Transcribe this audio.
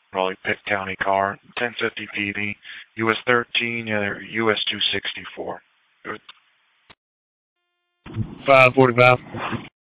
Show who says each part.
Speaker 1: Raleigh Pitt County car, 1050 PV, US 13, US 264.
Speaker 2: 545.